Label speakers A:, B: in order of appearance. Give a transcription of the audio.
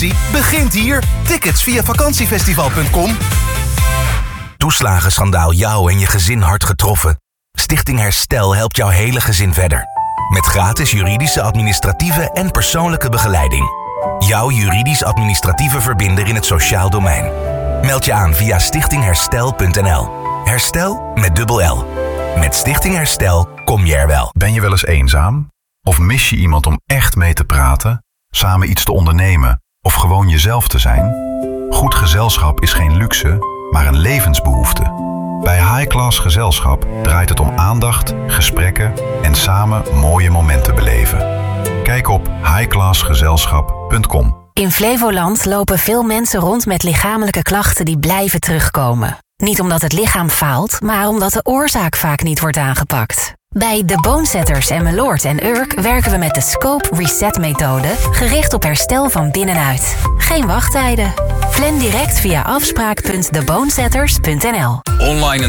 A: begint hier. Tickets via vakantiefestival.com. Toeslagenschandaal jou en je gezin hard getroffen? Stichting Herstel helpt jouw hele gezin verder. Met gratis juridische, administratieve en persoonlijke begeleiding. Jouw juridisch-administratieve verbinder in het sociaal domein. Meld je aan via stichtingherstel.nl. Herstel met dubbel L. Met Stichting Herstel kom je er wel.
B: Ben je wel eens eenzaam? Of mis je iemand om echt mee te praten, samen iets te ondernemen of gewoon jezelf te zijn? Goed gezelschap is geen luxe, maar een levensbehoefte. Bij High Class Gezelschap draait het om aandacht, gesprekken en samen mooie momenten beleven. Kijk op highclassgezelschap.com.
C: In Flevoland lopen veel mensen rond met lichamelijke klachten die blijven terugkomen. Niet omdat het lichaam faalt, maar omdat de oorzaak vaak niet wordt aangepakt. Bij de Bonesetters en Meloord en Urk werken we met de Scope Reset methode, gericht op herstel van binnenuit. Geen wachttijden. Plan direct via afspraak.thebonesetters.nl.
D: Online